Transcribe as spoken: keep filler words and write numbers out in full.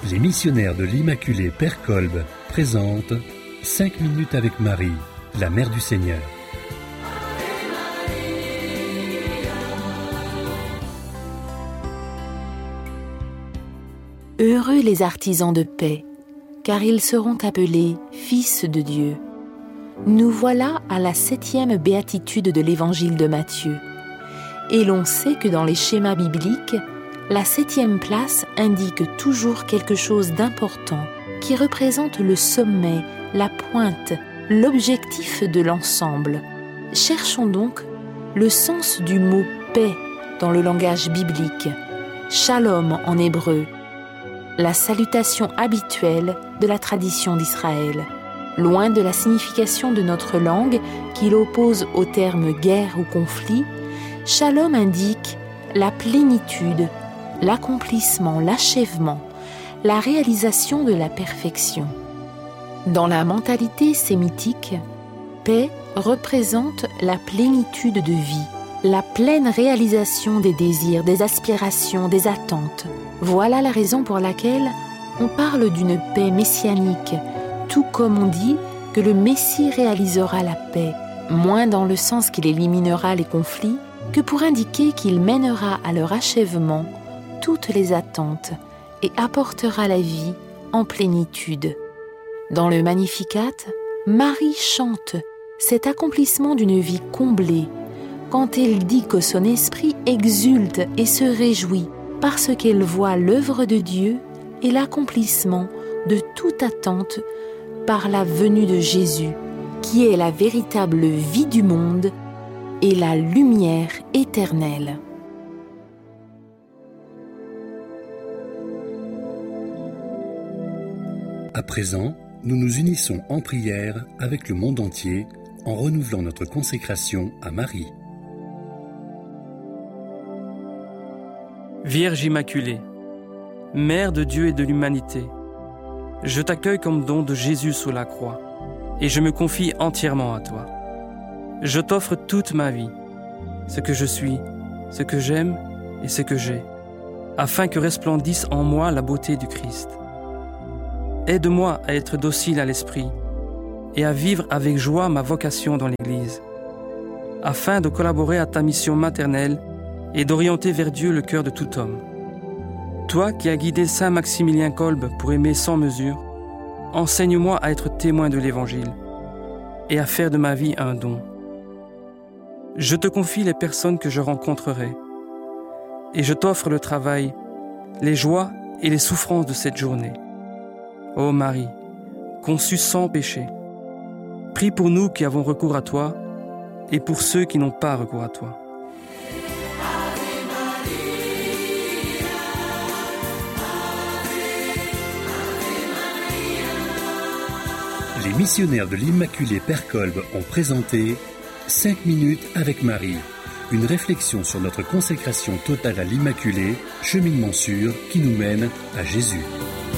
Les missionnaires de l'Immaculée Père Kolb présentent cinq minutes avec Marie, la Mère du Seigneur. Heureux les artisans de paix, car ils seront appelés fils de Dieu. Nous voilà à la septième béatitude de l'évangile de Matthieu. Et l'on sait que dans les schémas bibliques, la septième place indique toujours quelque chose d'important qui représente le sommet, la pointe, l'objectif de l'ensemble. Cherchons donc le sens du mot « paix » dans le langage biblique, « shalom » en hébreu, la salutation habituelle de la tradition d'Israël. Loin de la signification de notre langue qui l'oppose au terme guerre ou conflit, shalom indique la plénitude, l'accomplissement, l'achèvement, la réalisation de la perfection. Dans la mentalité sémitique, paix représente la plénitude de vie, la pleine réalisation des désirs, des aspirations, des attentes. Voilà la raison pour laquelle on parle d'une paix messianique, tout comme on dit que le Messie réalisera la paix, moins dans le sens qu'il éliminera les conflits que pour indiquer qu'il mènera à leur achèvement toutes les attentes et apportera la vie en plénitude. Dans le Magnificat, Marie chante cet accomplissement d'une vie comblée quand elle dit que son esprit exulte et se réjouit parce qu'elle voit l'œuvre de Dieu et l'accomplissement de toute attente par la venue de Jésus, qui est la véritable vie du monde et la lumière éternelle. À présent, nous nous unissons en prière avec le monde entier en renouvelant notre consécration à Marie. Vierge Immaculée, Mère de Dieu et de l'humanité, je t'accueille comme don de Jésus sous la croix et je me confie entièrement à toi. Je t'offre toute ma vie, ce que je suis, ce que j'aime et ce que j'ai, afin que resplendisse en moi la beauté du Christ. Aide-moi à être docile à l'esprit et à vivre avec joie ma vocation dans l'Église, afin de collaborer à ta mission maternelle et d'orienter vers Dieu le cœur de tout homme. Toi qui as guidé Saint Maximilien Kolb pour aimer sans mesure, enseigne-moi à être témoin de l'Évangile et à faire de ma vie un don. Je te confie les personnes que je rencontrerai et je t'offre le travail, les joies et les souffrances de cette journée. Ô Marie, conçue sans péché, prie pour nous qui avons recours à toi et pour ceux qui n'ont pas recours à toi. Les missionnaires de l'Immaculée Père Kolb ont présenté cinq minutes avec Marie, une réflexion sur notre consécration totale à l'Immaculée, cheminement sûr qui nous mène à Jésus.